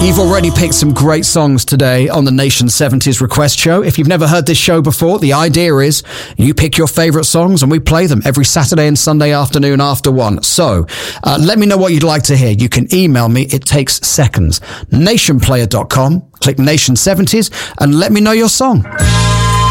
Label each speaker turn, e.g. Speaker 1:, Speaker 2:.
Speaker 1: You've already picked some great songs today on the Nation 70s Request Show. If you've never heard this show before, the idea is you pick your favourite songs and we play them every Saturday and Sunday afternoon after 1. So let me know what you'd like to hear. You can email me. It takes seconds. Nationplayer.com. Click Nation 70s and let me know your song.